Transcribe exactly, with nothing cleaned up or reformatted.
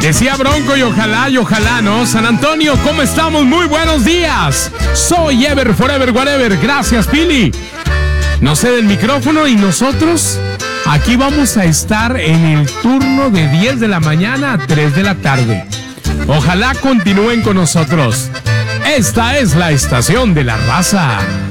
Decía Bronco y ojalá, y ojalá, ¿no? San Antonio, ¿cómo estamos? Muy buenos días. Soy Ever Forever Whatever. Gracias, Pili. No sé del micrófono y nosotros aquí vamos a estar en el turno de diez de la mañana a tres de la tarde. Ojalá continúen con nosotros. Esta es la estación de la raza.